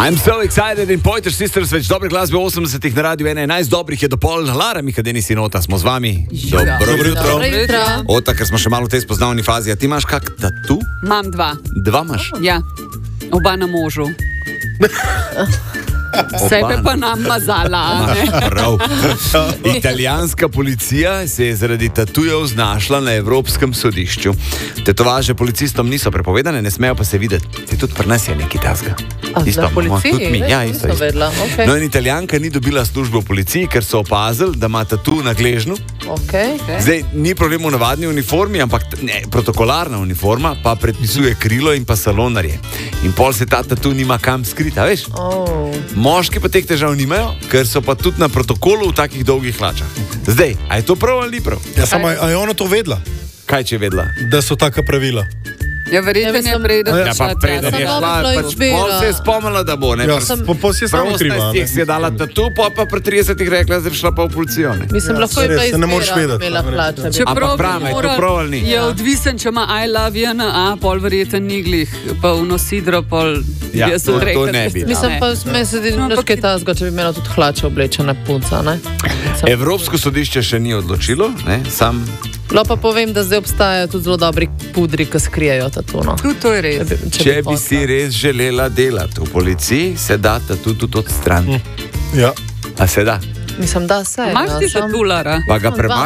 I'm so excited in Pointer Sisters, več dobrih glasbe 80-ih na radiju 11 dobrih je do pol. Lara, Miha, Denis in Ota smo z vami. Dobro jutro. Ota, ker smo še malo v tej spoznavni fazi. A ti imaš kak tatu? Imam 2. 2 imaš? Ja, oba na možu. Sebe pa nam mazala. Prav. Italijanska policija se je zaradi tatujev znašla na Evropskem sodišču. Tetovaže policistom niso prepovedane, ne smejo pa se videti. Se tudi pri nas je nekaj tasga. Na policiji? Tudi mi, ja, isto. Okay. No in Italijanka ni dobila službo v policiji, ker so opazili, da ima tatu na gležnju. Okay. Zdaj, ni problem v navadni uniformi, ampak protokolarna uniforma pa predpisuje krilo in pa salonarje. In pol se ta tatu nima kam skrita, veš? Moški pa teh težav nimajo, ker so pa tudi na protokolu v takih dolgih hlačah. Zdaj, a je to prav ali ni prav? Ja, samo, a je ona to vedela? Kaj če je vedela? Da so taka pravila. Ja, verjetno je preden. Ja, pa preden je šla, pol se je spomnila, da bo, ne? Ja, po si je samo kriva. Prav 18 si je dala tatu, pa pri 30 rekla, da je šla pa v policijo, ne? Mislim, lahko je bila izbira, plača. Ampak prav, je to prav ali ni? Je odvisen, če ima I love JNA, pol verjetno ni glih, pa v nosidro, pol... Ja, to ne bi. Mislim pa, kaj tazga, če bi imela tudi hlače oblečene punca, ne? Evropsko sodišče še ni odločilo, ne? Sam... Pa povem, da zdaj obstajajo tudi zelo dobri pudri, ki skrijejo tatuno. To je res. Če bi si res želela delati v policiji, se da tatu tudi odstraniti. Ja. A se da? Mislim, da se. Imaš ti tatulara? Pa ga